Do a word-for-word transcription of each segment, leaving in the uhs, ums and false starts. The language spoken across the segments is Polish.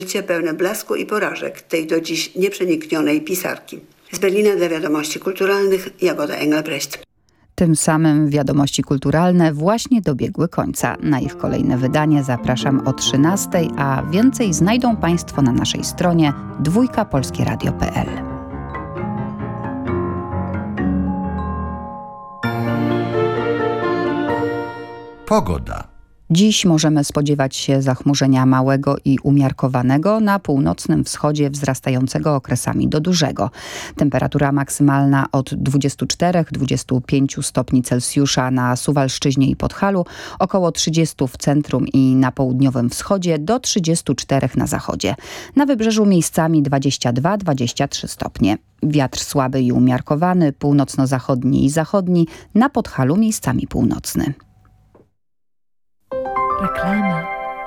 Życie pełne blasku i porażek tej do dziś nieprzeniknionej pisarki. Z Berlina dla Wiadomości Kulturalnych Jagoda Engelbrecht. Tym samym Wiadomości Kulturalne właśnie dobiegły końca. Na ich kolejne wydanie zapraszam o trzynastej, a więcej znajdą Państwo na naszej stronie dwójka polskie radio kropka p l. Pogoda. Dziś możemy spodziewać się zachmurzenia małego i umiarkowanego, na północnym wschodzie wzrastającego okresami do dużego. Temperatura maksymalna od dwudziestu czterech do dwudziestu pięciu stopni Celsjusza na Suwalszczyźnie i Podhalu, około trzydziestu w centrum i na południowym wschodzie, do trzydziestu czterech na zachodzie. Na wybrzeżu miejscami dwadzieścia dwa do dwudziestu trzech stopnie. Wiatr słaby i umiarkowany, północno-zachodni i zachodni, na Podhalu miejscami północny. Reklama.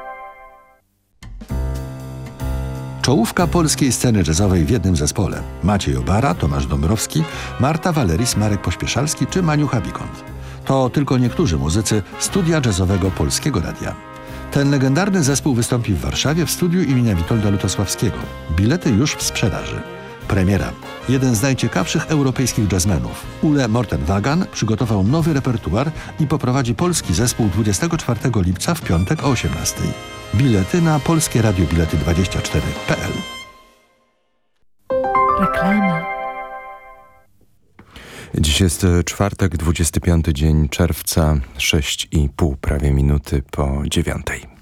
Czołówka polskiej sceny jazzowej w jednym zespole. Maciej Obara, Tomasz Dąbrowski, Marta Waleris, Marek Pośpieszalski czy Maniucha Bikont. To tylko niektórzy muzycy Studia Jazzowego Polskiego Radia. Ten legendarny zespół wystąpi w Warszawie w studiu imienia Witolda Lutosławskiego. Bilety już w sprzedaży. Premiera. Jeden z najciekawszych europejskich jazzmenów, Ule Morten-Wagan, przygotował nowy repertuar i poprowadzi polski zespół dwudziestego czwartego lipca w piątek o osiemnastej. Bilety na polskie radio bilety dwadzieścia cztery kropka p l. Reklama. Dziś jest czwartek, dwudziesty piąty dzień czerwca, sześć i pół prawie minuty po dziewiątej.